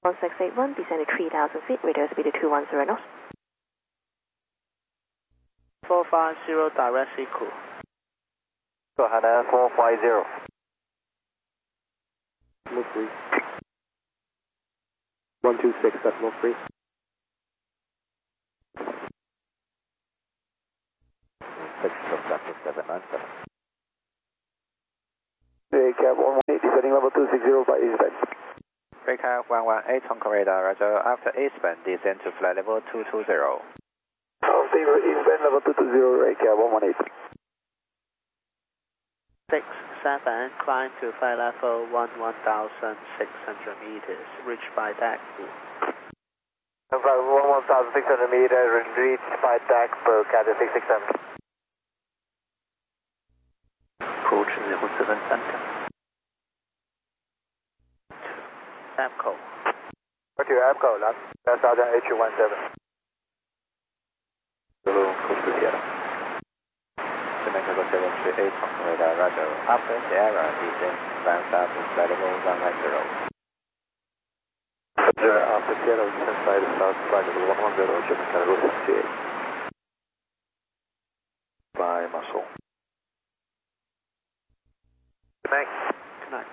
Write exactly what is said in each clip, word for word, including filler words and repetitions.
one six eight one, descend to three thousand feet, radio speed to two one zero knots. four five zero, direct equal. Go ahead, four five zero. Low three. one two six, that's low three. six seven nine seven. Cab one one eight, descending level two six zero by eastbound. Breaker one one eight, Hong Kong radar, roger. After eastbound, descend to flight level two two zero. After eastbound level two two zero, Cab one one eight. six seven, climb to flight level one one thousand six hundred meters, reach by deck. Flight one one thousand six hundred meters, reached by deck for Cathay six six seven. Approach zero seven center. APCO. What's your APCO? Last, last out H one seven. Zulu, close to Sierra. Symmetrical seven three eight, Hong Kong radar, roger. After Sierra, descend, land south to flight level one one zero. Roger, after Sierra, descend flight south, flight level one one zero, German Cargo seven three eight. By muscle. Connect. Connect.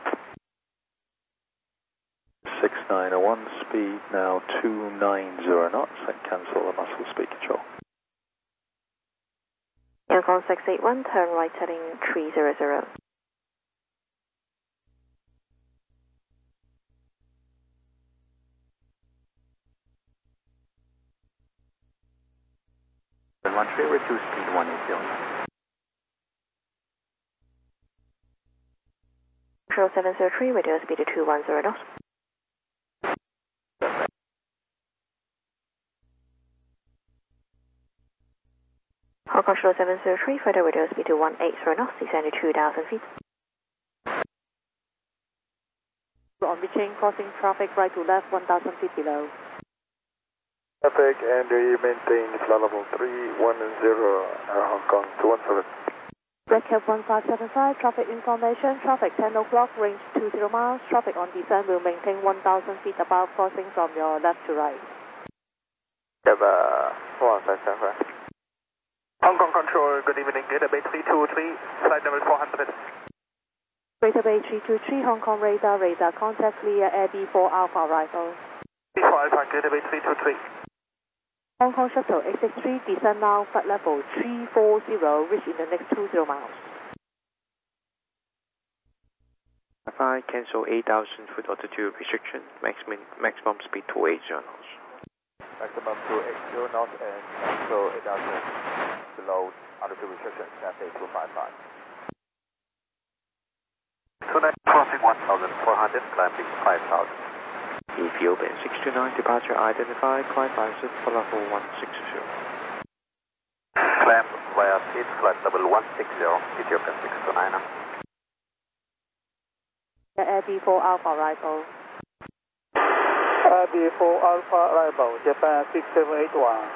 six nine zero one, speed now two nine zero knots, and cancel the muscle speed control. Yangon six eight one, turn right heading three zero zero. one three, reduce speed one eight zero. Control seven zero three, radio speed to two one zero knots. Hong Kong Control seven zero three, further radio speed to one eight zero knots, descend to two thousand feet. On reaching, crossing traffic right to left, one thousand feet below. Traffic, and you maintain flight level three one zero, uh, Hong Kong two one seven. Red Cap one five seven five, traffic information, traffic ten o'clock, range two zero miles, traffic on descent will maintain one thousand feet above, crossing from your left to right. Have uh, one five seven five. Hong Kong Control, good evening, Greater Bay three two three, flight number four hundred. Greater Bay three two three, Hong Kong radar, radar contact clear, Air B four Alpha arrival. B four Alpha, Greater Bay three two three. Hong Kong Shuttle eight six three, descend now, flight level three four zero, reach in the next two zero miles. Wi-Fi, cancel eight thousand foot altitude restriction, maximum, maximum speed two eighty knots. Maximum two eighty knots and cancel eight thousand below altitude restriction, Cathay two five five. Tonight, crossing one thousand four hundred, climbing five thousand. Ethiopian six two nine, departure identified, climb by zip for level one six zero. Climb via seat, flight level one six zero, Ethiopian six two nine. Air B four Alpha arrival. Air B four Alpha arrival, Japan six seven eight one.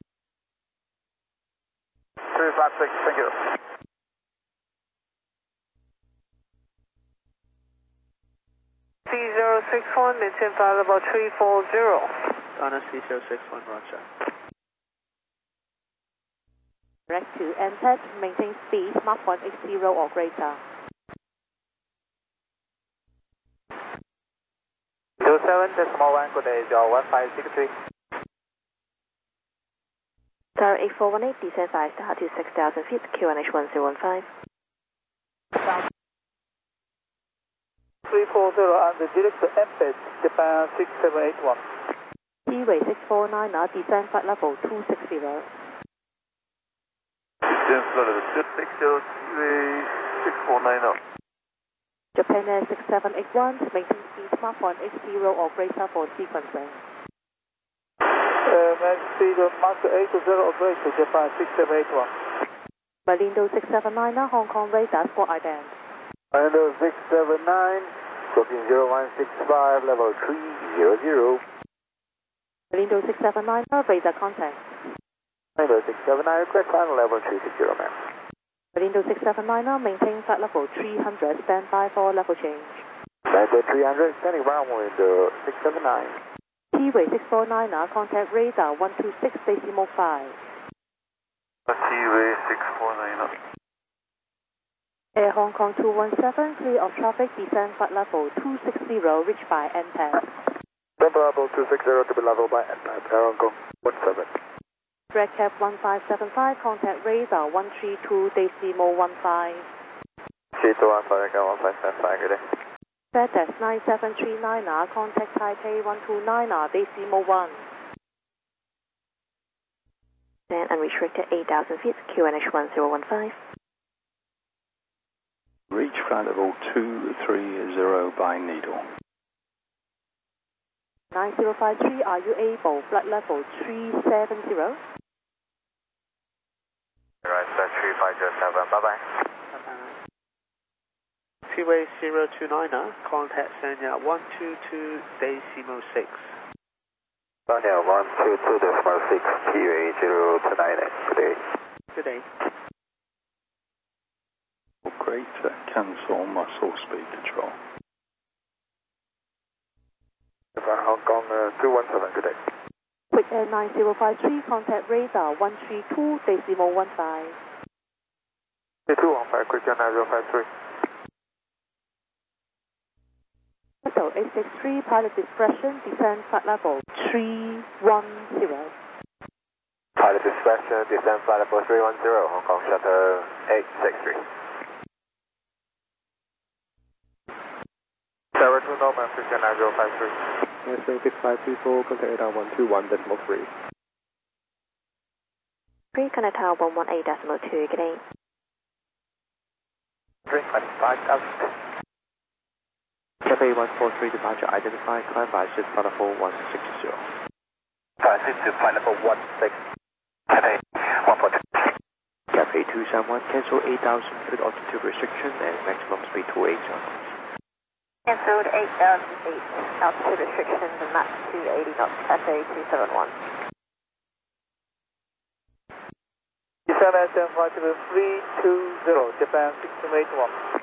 three five six, thank you. C zero six one, maintain flight level three four zero. Donna C zero six one, roger. Direct to N T E D, maintain speed, Mach one eight zero or greater. two seven, decimal one, good day, Joe one five six three. Tower eight four one eight, descend by star to six thousand feet, Q N H one zero one five. three four zero and the direct to M P E D, Japan six seven eight one. T-Way six four nine, descend flight level two six zero. Descend flight level two six zero, T-Way six four nine. Japan Air six seven eight one, maintain speed Mach one eight zero or greater for sequencing. Uh, max speed of Mach eight zero or greater, Japan six seven eight one. Malindo six seven nine, Hong Kong radar, squad ident. Malindo six seven nine, clocking zero one six five, level three zero zero. Malindo six seven nine, radar contact. Malindo six seven nine, request final level three six zero, ma'am. Malindo six seven nine, maintain flight level three hundred, stand by for level change. Malindo three hundred, standing by, Malindo six seven nine. T-Way six four niner, contact radar one two six decimal five. T-Way six four niner. Air Hong Kong two one seven, clear of traffic, descend flight level two six zero, reached by N P A S. Level two six zero to be level by N P A S, Air Hong Kong one seven. Red Cap one five seven five, contact radar one three two decimal one five. three two one five, one five seven five, good day. FedEx nine seven three niner, contact Taipei one two niner decimal one. And unrestricted eight thousand feet, Q N H one zero one five. Reach flight level two three zero by Needle. nine zero five three, are you able? Flight level three seven zero. Right, sir, three five zero seven, bye-bye. T-Way zero two niner, contact Sanya one two two decimal six. Sanya one two two decimal six, T-Way zero two niner, good day. Good day. Great, uh, cancel muscle speed control. Hong Kong uh, two one seven, good day. Quick Air nine zero five three, contact radar one three two decimal one five. three two one five, quick Air nine zero five three. So eight six three, pilot discretion, descend flight level three one zero. Pilot discretion, descend flight level three one zero, Hong Kong Shuttle eight six three. Tower two Norman, quick Air nine zero five three. National six five three four, contact radar one two one decimal three. Three, connect tower one one eight decimal two, good day. three twenty-five thousand. Cathay one four three departure identified, climb by shift flight level one six zero. Flight to flight level one six. Cathay one four two. Cathay two seven one, cancel eight thousand foot altitude restriction and maximum speed two eight knots. Cancelled eight thousand feet, altitude restrictions and max two eighty knots, Cathay two seven one. Descend S M flight to three two zero, Japan six two eight one.